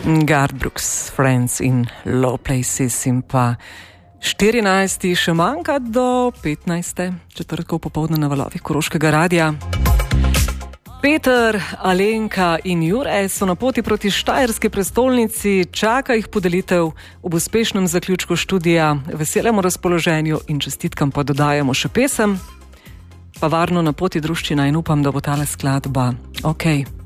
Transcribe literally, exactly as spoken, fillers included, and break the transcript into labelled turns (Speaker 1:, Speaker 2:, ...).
Speaker 1: Garth Brooks, Friends in Low Places in pa štirinajsti še manjka do petnajste četrtkov popoldne na valovih Koroškega radia. Peter, Alenka in Jure so na poti proti štajerski prestolnici, čaka jih podelitev ob uspešnem zaključku študija, veselemu razpoloženju in čestitkam pa dodajamo še pesem. Pa varno na poti druščina in upam, da bo tale skladba ok.